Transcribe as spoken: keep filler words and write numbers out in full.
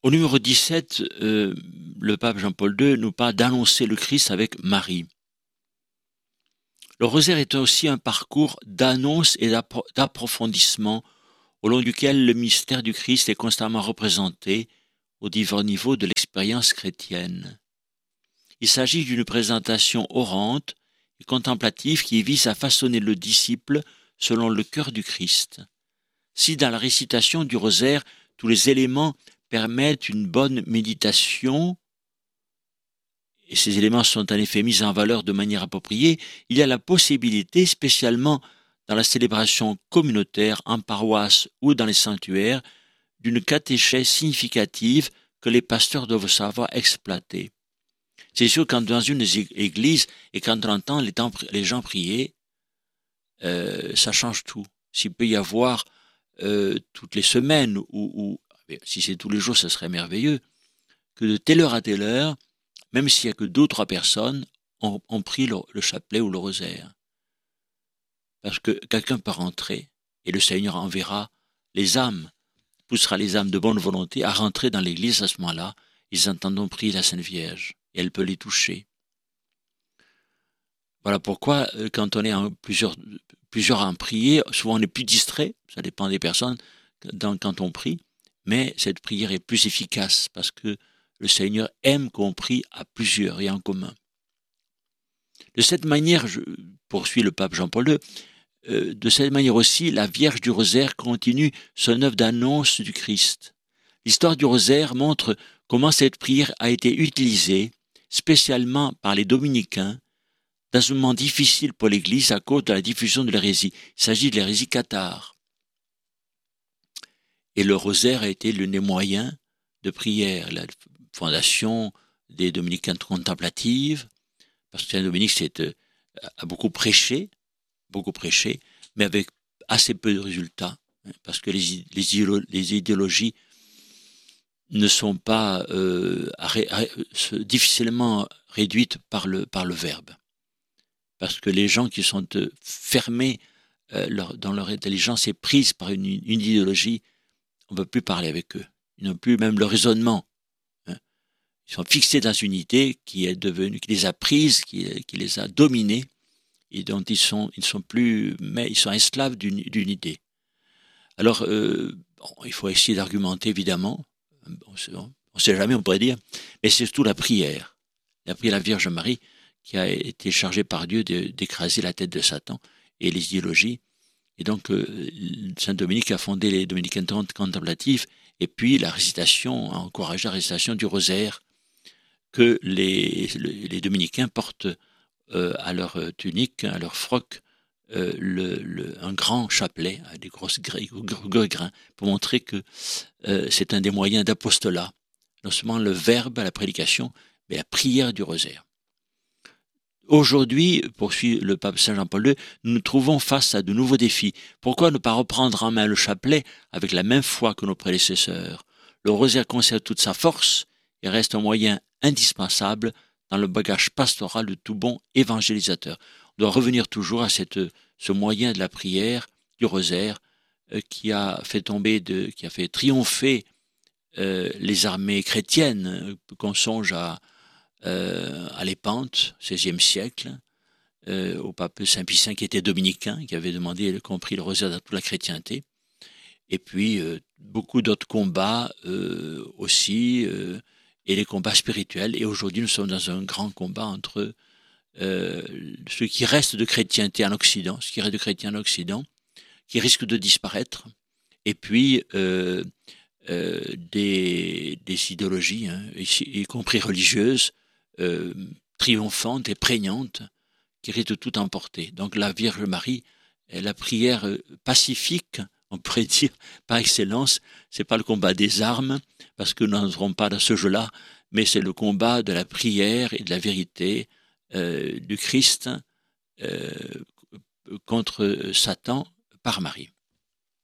Au numéro dix-sept, euh, le pape Jean-Paul deux nous parle d'annoncer le Christ avec Marie. Le rosaire est aussi un parcours d'annonce et d'approfondissement au long duquel le mystère du Christ est constamment représenté aux divers niveaux de l'expérience chrétienne. Il s'agit d'une présentation orante et contemplative qui vise à façonner le disciple selon le cœur du Christ. Si dans la récitation du rosaire, tous les éléments permettent une bonne méditation, et ces éléments sont en effet mis en valeur de manière appropriée, il y a la possibilité, spécialement dans la célébration communautaire, en paroisse ou dans les sanctuaires, d'une catéchèse significative que les pasteurs doivent savoir exploiter. C'est sûr, quand dans une église et quand on entend les, temps, les gens prier, euh, ça change tout. S'il peut y avoir euh, toutes les semaines, ou, ou si c'est tous les jours, ce serait merveilleux, que de telle heure à telle heure, même s'il n'y a que deux ou trois personnes, on, on prie le, le chapelet ou le rosaire. Parce que quelqu'un peut rentrer et le Seigneur enverra les âmes, poussera les âmes de bonne volonté à rentrer dans l'église à ce moment-là. Ils entendront prier la Sainte Vierge et elle peut les toucher. Voilà pourquoi, quand on est en plusieurs, plusieurs à en prier, souvent on est plus distrait, ça dépend des personnes, dans, quand on prie, mais cette prière est plus efficace parce que le Seigneur aime qu'on prie à plusieurs et en commun. De cette manière, je poursuis le pape Jean-Paul deux, euh, de cette manière aussi, la Vierge du Rosaire continue son œuvre d'annonce du Christ. L'histoire du Rosaire montre comment cette prière a été utilisée, spécialement par les dominicains, dans un moment difficile pour l'Église à cause de la diffusion de l'hérésie. Il s'agit de l'hérésie cathare. Et le rosaire a été l'un des moyens de prière. La fondation des dominicains contemplatives, parce que Saint Dominique c'est, a beaucoup prêché, beaucoup prêché, mais avec assez peu de résultats, parce que les, les, les idéologies ne sont pas euh, ré, ré, difficilement réduites par le, par le verbe. Parce que les gens qui sont euh, fermés euh, leur, dans leur intelligence et prise par une, une idéologie, on ne peut plus parler avec eux. Ils n'ont plus même le raisonnement. Hein. Ils sont fixés dans une idée qui est devenue, qui les a prises, qui, qui les a dominés, et dont ils sont, ils sont plus, mais ils sont esclaves d'une, d'une idée. Alors, euh, bon, il faut essayer d'argumenter, évidemment. On ne sait jamais, on pourrait dire, mais c'est surtout la prière. La prière de la Vierge Marie, qui a été chargé par Dieu de, d'écraser la tête de Satan et les idéologies. Et donc, euh, Saint Dominique a fondé les dominicains contemplatifs, et puis la récitation, a encouragé la récitation du rosaire que les, les dominicains portent euh, à leur tunique, à leur froc, euh, le, le, un grand chapelet, avec des grosses gros grains, pour montrer que euh, c'est un des moyens d'apostolat. Non seulement le verbe à la prédication, mais la prière du rosaire. Aujourd'hui, poursuit le pape Saint Jean-Paul deux, nous nous trouvons face à de nouveaux défis. Pourquoi ne pas reprendre en main le chapelet avec la même foi que nos prédécesseurs? Le rosaire conserve toute sa force et reste un moyen indispensable dans le bagage pastoral de tout bon évangélisateur. On doit revenir toujours à cette, ce moyen de la prière, du rosaire, euh, qui a fait tomber, de, qui a fait triompher euh, les armées chrétiennes, qu'on songe à Euh, à Lépante, seizième siècle, euh, au pape Saint-Pie V qui était dominicain, qui avait demandé y compris le rosaire dans toute la chrétienté. Et puis, euh, beaucoup d'autres combats euh, aussi, euh, et les combats spirituels. Et aujourd'hui, nous sommes dans un grand combat entre euh, ce qui reste de chrétienté en Occident, ce qui reste de chrétien en Occident, qui risque de disparaître, et puis euh, euh, des, des idéologies, hein, y, y compris religieuses, Euh, triomphante et prégnante, qui risque de tout emporter. Donc la Vierge Marie est la prière pacifique, on pourrait dire, par excellence. C'est pas le combat des armes, parce que nous n'entrons pas dans ce jeu-là, mais c'est le combat de la prière et de la vérité euh, du Christ euh, contre Satan par Marie.